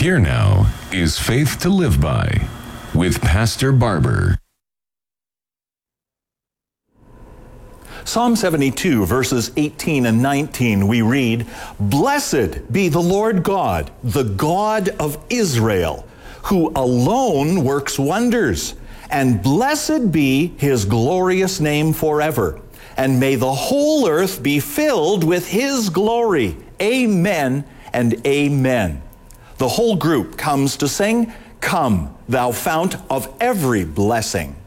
Here now is Faith to Live By with Pastor Barber. Psalm 72, verses 18 and 19, we read, "Blessed be the Lord God, the God of Israel, who alone works wonders, and blessed be his glorious name forever. And may the whole earth be filled with his glory. Amen and amen." The whole group comes to sing, "Come, thou fount of every blessing."